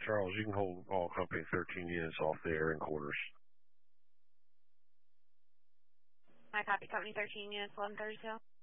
Charles, you can hold all company 13 units off the air and quarters. My copy, company 13 units, 1132.